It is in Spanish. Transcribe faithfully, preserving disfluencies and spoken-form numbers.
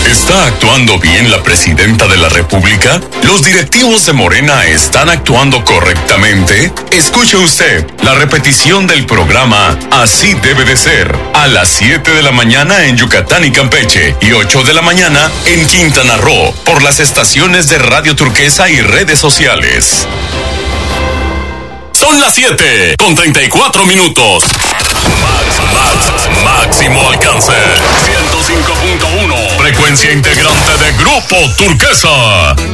¿Está actuando bien la presidenta de la República? ¿Los directivos de Morena están actuando correctamente? Escuche usted la repetición del programa Así debe de ser, a las siete de la mañana en Yucatán y Campeche y ocho de la mañana en Quintana Roo, por las estaciones de Radio Turquesa y redes sociales. Son las siete con treinta y cuatro minutos. Max, max, máximo alcance. ciento cinco punto uno. Frecuencia integrante de Grupo Turquesa.